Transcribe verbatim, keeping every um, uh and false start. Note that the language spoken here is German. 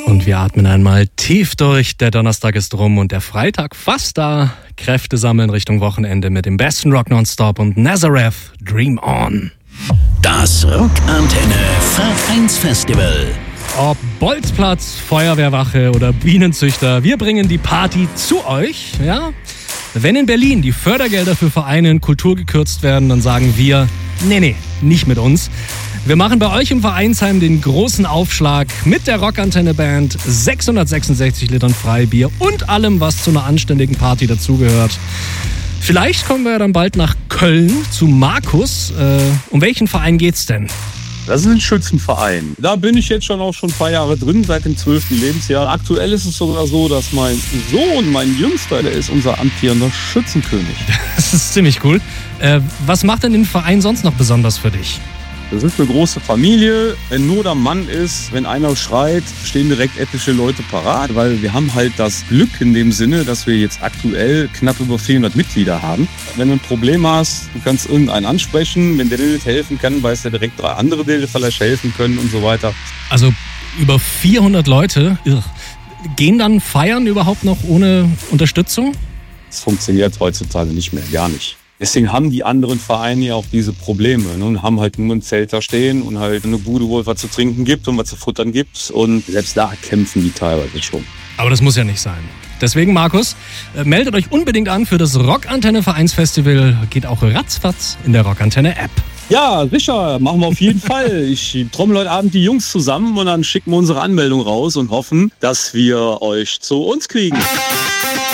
Und wir atmen einmal tief durch. Der Donnerstag ist rum und der Freitag fast da. Kräfte sammeln Richtung Wochenende mit dem besten Rock Nonstop und Nazareth, Dream On. Das Rockantenne Vereinsfestival. Ob Bolzplatz, Feuerwehrwache oder Bienenzüchter, wir bringen die Party zu euch. Ja? Wenn in Berlin die Fördergelder für Vereine und Kultur gekürzt werden, dann sagen wir, nee, nee, nicht mit uns. Wir machen bei euch im Vereinsheim den großen Aufschlag mit der Rockantenne-Band, sechshundertsechsundsechzig Litern Freibier und allem, was zu einer anständigen Party dazugehört. Vielleicht kommen wir dann bald nach Köln zu Markus. Äh, um welchen Verein geht's denn? Das ist ein Schützenverein. Da bin ich jetzt schon auch schon ein paar Jahre drin, seit dem zwölften Lebensjahr. Aktuell ist es sogar so, dass mein Sohn, mein Jüngster, der ist unser amtierender Schützenkönig. Das ist ziemlich cool. Äh, was macht denn den Verein sonst noch besonders für dich? Das ist eine große Familie. Wenn Not am Mann ist, wenn einer schreit, stehen direkt etliche Leute parat. Weil wir haben halt das Glück in dem Sinne, dass wir jetzt aktuell knapp über vierhundert Mitglieder haben. Wenn du ein Problem hast, du kannst irgendeinen ansprechen. Wenn der dir nicht helfen kann, weiß der direkt drei andere, die dir vielleicht helfen können und so weiter. Also über vierhundert Leute, irr. Gehen dann feiern überhaupt noch ohne Unterstützung? Das funktioniert heutzutage nicht mehr, gar nicht. Deswegen haben die anderen Vereine ja auch diese Probleme, ne, und haben halt nur ein Zelt da stehen und halt eine Bude, wo es was zu trinken gibt und was zu futtern gibt. Und selbst da kämpfen die teilweise schon. Aber das muss ja nicht sein. Deswegen, Markus, äh, meldet euch unbedingt an für das Rockantenne Vereinsfestival. Geht auch ratzfatz in der Rockantenne App. Ja, sicher, machen wir auf jeden Fall. Ich trommel heute Abend die Jungs zusammen und dann schicken wir unsere Anmeldung raus und hoffen, dass wir euch zu uns kriegen.